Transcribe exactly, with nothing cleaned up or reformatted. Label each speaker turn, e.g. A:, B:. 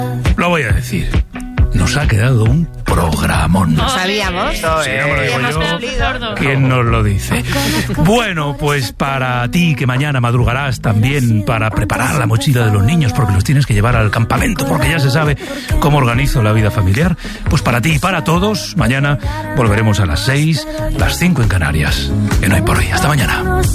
A: Lo voy a decir. Nos ha quedado un programón.
B: Lo sabíamos.
A: Sí, no me lo digo
B: hemos
A: yo.
B: cumplido.
A: ¿Quién nos lo dice? Bueno, pues para ti que mañana madrugarás también para preparar la mochila de los niños porque los tienes que llevar al campamento porque ya se sabe cómo organizo la vida familiar, pues para ti y para todos, mañana volveremos a las seis, las cinco en Canarias. En Hoy por Hoy. Hasta mañana.